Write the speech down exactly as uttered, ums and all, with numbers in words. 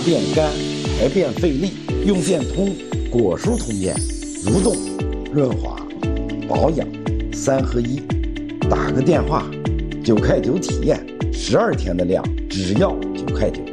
牙变干，还变费力。用电通，果蔬通便，蠕动、润滑、保养三合一。打个电话，九块九体验，十二天的量只要九块九。